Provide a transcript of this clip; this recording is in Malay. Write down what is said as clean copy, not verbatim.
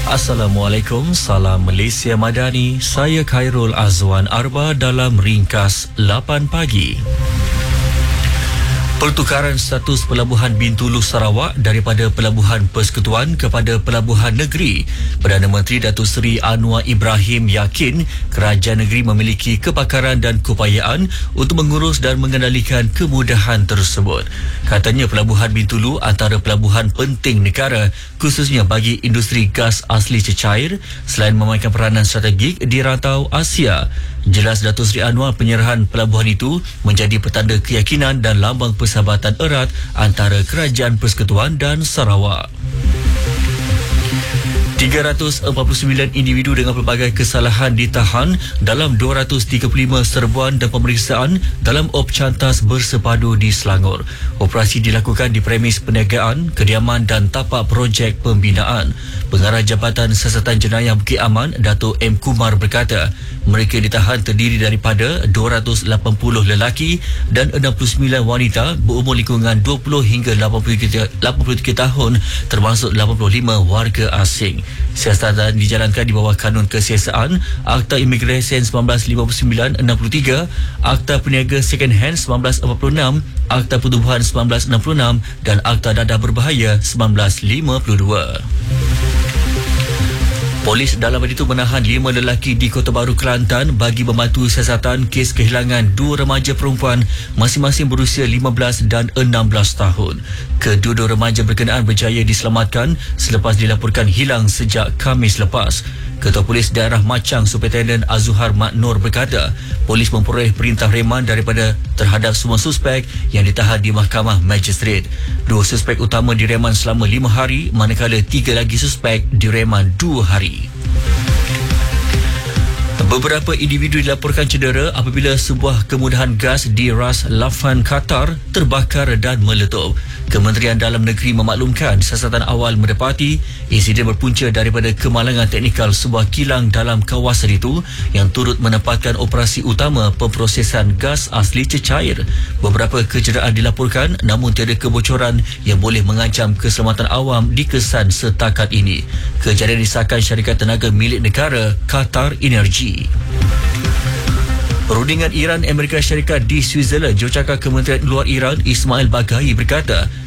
Assalamualaikum, salam Malaysia Madani. Saya Khairul Azwan Arba dalam ringkas 8 pagi. Pertukaran status Pelabuhan Bintulu Sarawak daripada Pelabuhan Persekutuan kepada Pelabuhan Negeri. Perdana Menteri Datuk Seri Anwar Ibrahim yakin kerajaan negeri memiliki kepakaran dan keupayaan untuk mengurus dan mengendalikan kemudahan tersebut. Katanya Pelabuhan Bintulu antara pelabuhan penting negara khususnya bagi industri gas asli cecair selain memainkan peranan strategik di rantau Asia. Jelas Datuk Seri Anwar penyerahan pelabuhan itu menjadi petanda keyakinan dan lambang persahabatan erat antara Kerajaan Persekutuan dan Sarawak. 349 individu dengan pelbagai kesalahan ditahan dalam 235 serbuan dan pemeriksaan dalam op cantas bersepadu di Selangor. Operasi dilakukan di premis perniagaan, kediaman dan tapak projek pembinaan. Pengarah Jabatan Siasatan Jenayah Bukit Aman, Dato' M. Kumar berkata, mereka ditahan terdiri daripada 280 lelaki dan 69 wanita berumur lingkungan 20 hingga 83 tahun termasuk 85 warga asing. Siasatan dijalankan di bawah Kanun Kesiasaan, Akta Imigresen 1959-63, Akta Peniaga Second Hand 1946, Akta Pertubuhan 1966 dan Akta Dadah Berbahaya 1952. Polis dalam itu menahan 5 lelaki di Kota Baru, Kelantan bagi membantu siasatan kes kehilangan 2 remaja perempuan masing-masing berusia 15 dan 16 tahun. Kedua-dua remaja berkenaan berjaya diselamatkan selepas dilaporkan hilang sejak Khamis lepas. Ketua Polis Daerah Machang Superintendent Azuhar Mat Nur berkata, polis memperoleh perintah reman daripada terhadap semua suspek yang ditahan di Mahkamah Magistrate. 2 suspek utama direman selama 5 hari manakala 3 lagi suspek direman 2 hari. Beberapa individu dilaporkan cedera apabila sebuah kemudahan gas di Ras Laffan, Qatar terbakar dan meletup. Kementerian Dalam Negeri memaklumkan siasatan awal mendapati insiden berpunca daripada kemalangan teknikal sebuah kilang dalam kawasan itu yang turut menempatkan operasi utama pemprosesan gas asli cecair. Beberapa kecederaan dilaporkan namun tiada kebocoran yang boleh mengancam keselamatan awam dikesan setakat ini. Kejadian disahkan syarikat tenaga milik negara Qatar Energy. Rundingan Iran Amerika Syarikat di Switzerland, Jurucakap Kementerian Luar Iran Ismail Baghai berkata